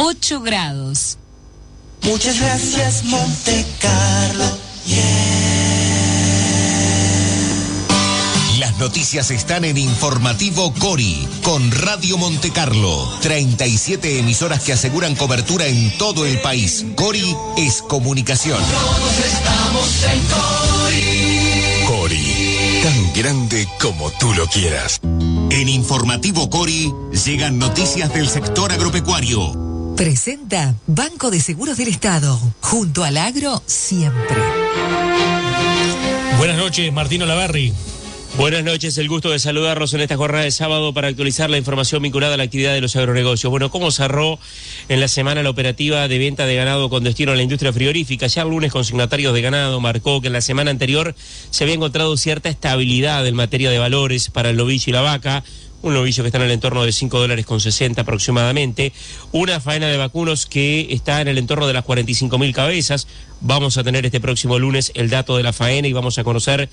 8 grados. Muchas gracias, Monte Carlo. Las noticias están en Informativo Cori, con Radio Monte Carlo. 37 emisoras que aseguran cobertura en todo el país. Cori es comunicación. Todos estamos en Cori. Cori, tan grande como tú lo quieras. En Informativo Cori llegan noticias del sector agropecuario. Presenta Banco de Seguros del Estado. Junto al agro, siempre. Buenas noches, Martín Olaverri. Buenas noches, el gusto de saludarlos en esta jornada de sábado para actualizar la información vinculada a la actividad de los agronegocios. Bueno, ¿cómo cerró en la semana la operativa de venta de ganado con destino a la industria frigorífica? Ya el lunes consignatarios de ganado marcó que en la semana anterior se había encontrado cierta estabilidad en materia de valores para el novillo y la vaca. Un novillo que está en el entorno de $5.60 aproximadamente. Una faena de vacunos que está en el entorno de las 45.000 cabezas. Vamos a tener este próximo lunes el dato de la faena y vamos a conocer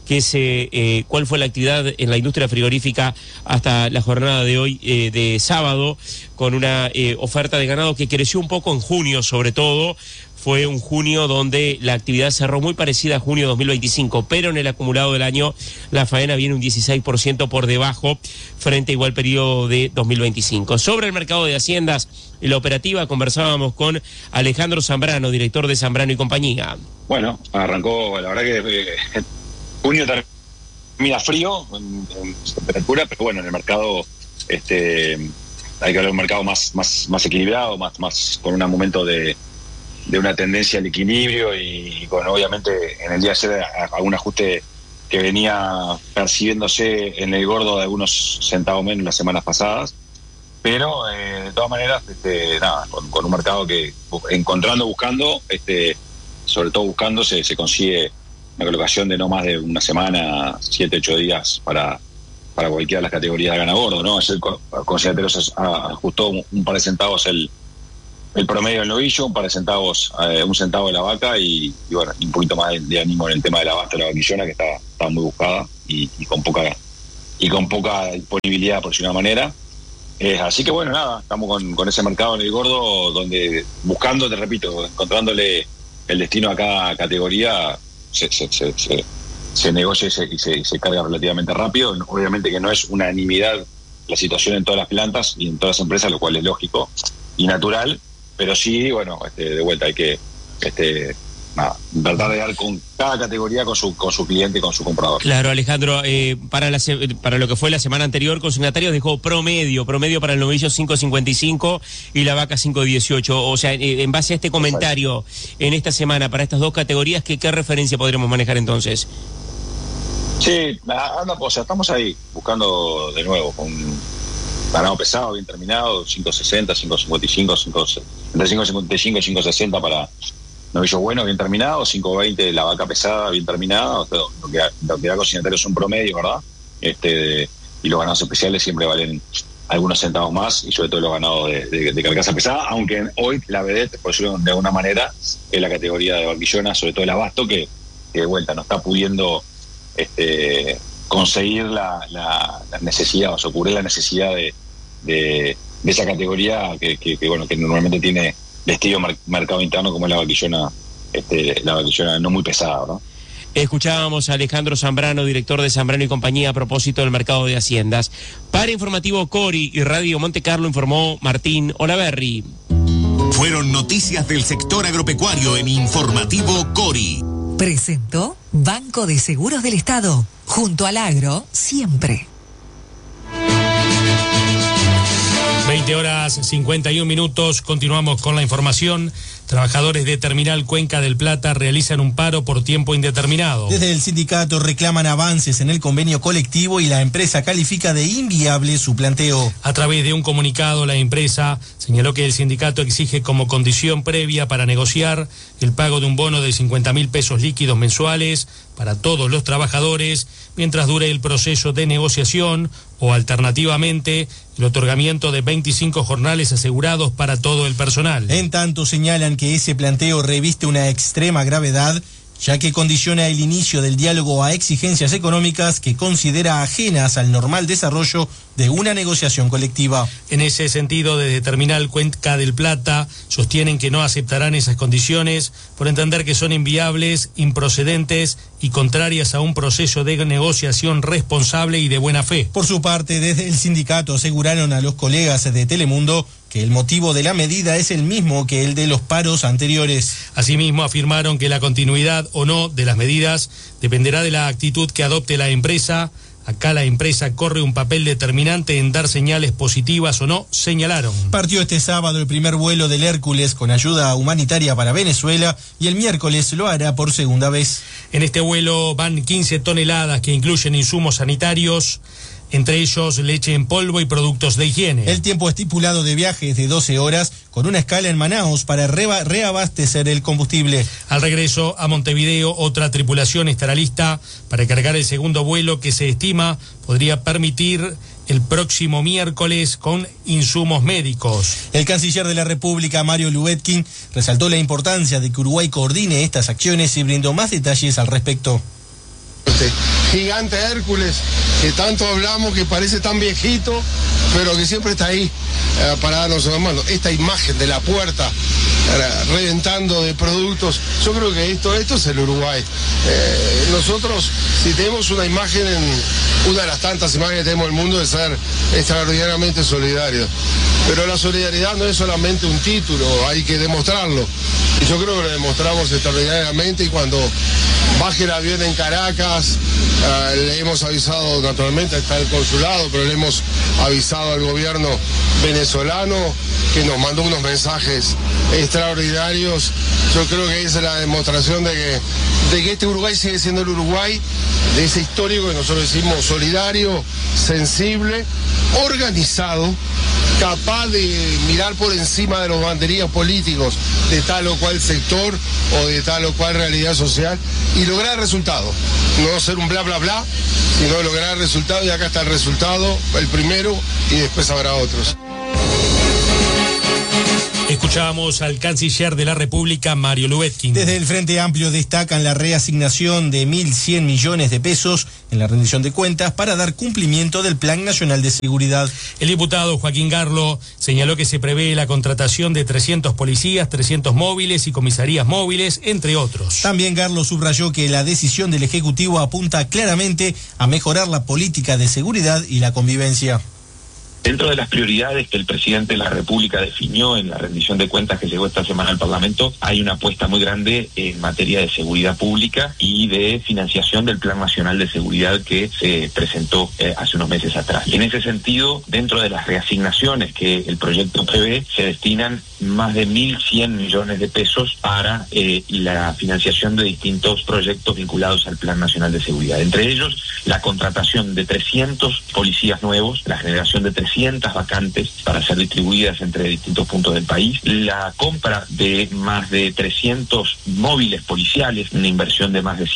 cuál fue la actividad en la industria frigorífica hasta la jornada de hoy, de sábado, con una oferta de ganado que creció un poco en junio, sobre todo. Fue un junio donde la actividad cerró muy parecida a junio 2025, pero en el acumulado del año la faena viene un 16% por debajo frente a igual periodo de 2025. Sobre el mercado de haciendas y la operativa conversábamos con Alejandro Zambrano, director de Zambrano y Compañía. Bueno, arrancó, la verdad que junio termina frío en temperatura, pero bueno, en el mercado hay que hablar de un mercado más equilibrado, más con un momento de una tendencia al equilibrio y con obviamente en el día de ayer algún ajuste que venía percibiéndose en el gordo de algunos centavos menos las semanas pasadas, pero de todas maneras con un mercado que buscando, sobre todo buscando se consigue una colocación de no más de una semana, 7-8 días para cualquiera de las categorías de ganado gordo, ¿no? Ayer Consignatarios ajustó un par de centavos el promedio del novillo, un par de centavos, un centavo de la vaca y bueno, un poquito más de ánimo en el tema del abasto de la vaquillona, que está muy buscada y con poca disponibilidad, por decir una manera. Así que bueno, nada, estamos con ese mercado en el gordo, donde buscando, te repito, encontrándole el destino a cada categoría, se negocia y se carga relativamente rápido. Obviamente que no es unanimidad la situación en todas las plantas y en todas las empresas, lo cual es lógico y natural. Pero sí, bueno, de vuelta hay que tratar de dar con cada categoría con su cliente y con su comprador. Claro, Alejandro, para lo que fue la semana anterior, Consignatarios dejó promedio para el novillo 5.55 y la vaca 5.18. O sea, en base a este comentario, en esta semana, para estas dos categorías, ¿qué referencia podremos manejar entonces? Sí, estamos ahí, buscando de nuevo, con ganado pesado, bien terminado, 5.60, 5.55, entre 5.55 y 5.60 para novillo bueno, bien terminado, 5.20 la vaca pesada, bien terminada. O sea, lo que da Consignatario es un promedio, ¿verdad? Y los ganados especiales siempre valen algunos centavos más, y sobre todo los ganados de carcasa pesada, aunque hoy la vedette, por decirlo de alguna manera, es la categoría de vaquillona, sobre todo el abasto, que de vuelta no está pudiendo conseguir la necesidad, o sea, cubrir la necesidad de esa categoría que normalmente tiene vestido mercado interno, como es la vaquillona no muy pesada, ¿no? Escuchábamos a Alejandro Zambrano, director de Zambrano y Compañía, a propósito del mercado de haciendas. Para Informativo Cori y Radio Monte Carlo informó Martín Olaverri. Fueron noticias del sector agropecuario en Informativo Cori. Presentó Banco de Seguros del Estado. Junto al agro, siempre. 20:51, continuamos con la información. Trabajadores de Terminal Cuenca del Plata realizan un paro por tiempo indeterminado. Desde el sindicato reclaman avances en el convenio colectivo y la empresa califica de inviable su planteo. A través de un comunicado, la empresa señaló que el sindicato exige como condición previa para negociar el pago de un bono de 50.000 pesos líquidos mensuales para todos los trabajadores mientras dure el proceso de negociación, o alternativamente el otorgamiento de 25 jornales asegurados para todo el personal. En tanto señalan que ese planteo reviste una extrema gravedad, ya que condiciona el inicio del diálogo a exigencias económicas que considera ajenas al normal desarrollo de una negociación colectiva. En ese sentido, desde Terminal Cuenca del Plata sostienen que no aceptarán esas condiciones por entender que son inviables, improcedentes y contrarias a un proceso de negociación responsable y de buena fe. Por su parte, desde el sindicato aseguraron a los colegas de Telemundo que el motivo de la medida es el mismo que el de los paros anteriores. Asimismo, afirmaron que la continuidad o no de las medidas dependerá de la actitud que adopte la empresa. Acá la empresa corre un papel determinante en dar señales positivas o no, señalaron. Partió este sábado el primer vuelo del Hércules con ayuda humanitaria para Venezuela y el miércoles lo hará por segunda vez. En este vuelo van 15 toneladas que incluyen insumos sanitarios, entre ellos leche en polvo y productos de higiene. El tiempo estipulado de viaje es de 12 horas, con una escala en Manaos para reabastecer el combustible. Al regreso a Montevideo, otra tripulación estará lista para cargar el segundo vuelo que se estima podría permitir el próximo miércoles con insumos médicos. El canciller de la República, Mario Lubetkin, resaltó la importancia de que Uruguay coordine estas acciones y brindó más detalles al respecto. Este gigante Hércules, que tanto hablamos, que parece tan viejito, pero que siempre está ahí para darnos una mano. Esta imagen de la puerta reventando de productos, yo creo que esto es el Uruguay. Nosotros, si tenemos una imagen, una de las tantas imágenes que tenemos en el mundo, de ser extraordinariamente solidarios. Pero la solidaridad no es solamente un título, hay que demostrarlo. Y yo creo que lo demostramos extraordinariamente, y cuando baje el avión en Caracas, le hemos avisado, naturalmente está el consulado, pero le hemos avisado al gobierno venezolano, que nos mandó unos mensajes extraordinarios. Yo creo que esa es la demostración de que este Uruguay sigue siendo el Uruguay de ese histórico que nosotros decimos solidario, sensible, organizado, capaz de mirar por encima de los banderías políticos de tal o cual sector o de tal o cual realidad social y lograr el resultado. No ser un bla bla bla, sino lograr el resultado, y acá está el resultado, el primero, y después habrá otros. Escuchábamos al canciller de la República, Mario Lubetkin. Desde el Frente Amplio destacan la reasignación de 1.100 millones de pesos en la rendición de cuentas para dar cumplimiento del Plan Nacional de Seguridad. El diputado Joaquín Garlo señaló que se prevé la contratación de 300 policías, 300 móviles y comisarías móviles, entre otros. También Garlo subrayó que la decisión del Ejecutivo apunta claramente a mejorar la política de seguridad y la convivencia. Dentro de las prioridades que el presidente de la República definió en la rendición de cuentas que llegó esta semana al Parlamento, hay una apuesta muy grande en materia de seguridad pública y de financiación del Plan Nacional de Seguridad que se presentó hace unos meses atrás. Y en ese sentido, dentro de las reasignaciones que el proyecto prevé, se destinan más de 1.100 millones de pesos para la financiación de distintos proyectos vinculados al Plan Nacional de Seguridad. Entre ellos, la contratación de 300 policías nuevos, la generación de 300 vacantes para ser distribuidas entre distintos puntos del país, la compra de más de 300 móviles policiales, una inversión de más de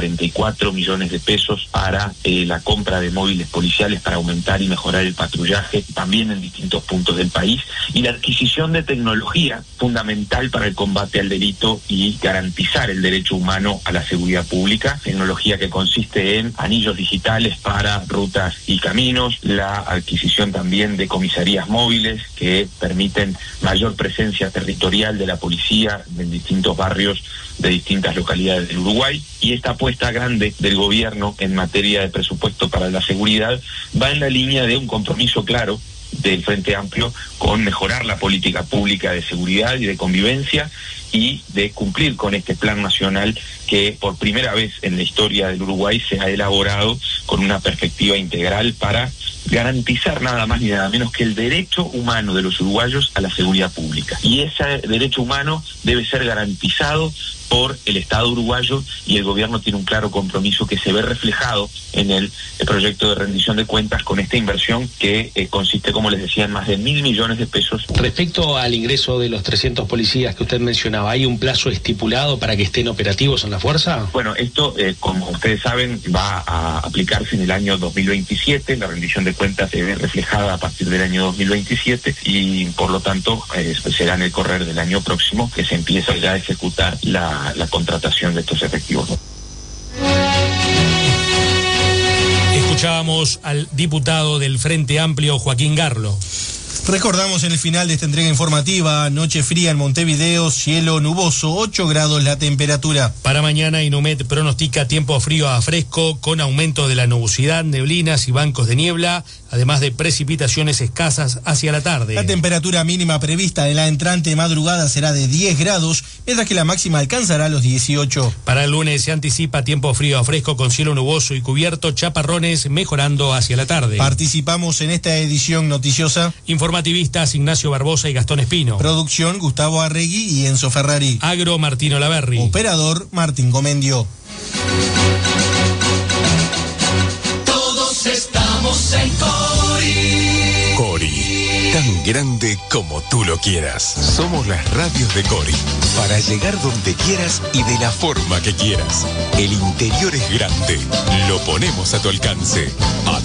144 millones de pesos para la compra de móviles policiales para aumentar y mejorar el patrullaje también en distintos puntos del país, y la adquisición de tecnología fundamental para el combate al delito y garantizar el derecho humano a la seguridad pública, tecnología que consiste en anillos digitales para rutas y caminos, la adquisición también de comisarías móviles que permiten mayor presencia territorial de la policía en distintos barrios de distintas localidades del Uruguay, y esta apuesta grande del gobierno en materia de presupuesto para la seguridad va en la línea de un compromiso claro del Frente Amplio con mejorar la política pública de seguridad y de convivencia y de cumplir con este plan nacional que por primera vez en la historia del Uruguay se ha elaborado con una perspectiva integral para garantizar nada más ni nada menos que el derecho humano de los uruguayos a la seguridad pública. Y ese derecho humano debe ser garantizado por el Estado uruguayo, y el gobierno tiene un claro compromiso que se ve reflejado en el proyecto de rendición de cuentas con esta inversión que consiste, como les decía, en más de 1.000 millones de pesos. Respecto al ingreso de los 300 policías que usted mencionaba, mencionaba, ¿hay un plazo estipulado para que estén operativos en la fuerza? Bueno, esto, como ustedes saben, va a aplicarse en el año 2027. La rendición de cuentas se ve reflejada a partir del año 2027 y, por lo tanto, será en el correr del año próximo que se empieza ya a ejecutar la contratación de estos efectivos. Escuchábamos al diputado del Frente Amplio, Joaquín Garlo. Recordamos en el final de esta entrega informativa, noche fría en Montevideo, cielo nuboso, 8 grados la temperatura. Para mañana Inumet pronostica tiempo frío a fresco con aumento de la nubosidad, neblinas y bancos de niebla, además de precipitaciones escasas hacia la tarde. La temperatura mínima prevista en la entrante madrugada será de 10 grados, mientras que la máxima alcanzará los 18. Para el lunes se anticipa tiempo frío a fresco con cielo nuboso y cubierto, chaparrones mejorando hacia la tarde. Participamos en esta edición noticiosa. Informativistas Ignacio Barbosa y Gastón Espino. Producción Gustavo Arregui y Enzo Ferrari. Agro Martino Laverri. Operador Martín Comendio. Todos estamos en Cori. Cori, tan grande como tú lo quieras. Somos las radios de Cori, para llegar donde quieras y de la forma que quieras. El interior es grande, lo ponemos a tu alcance.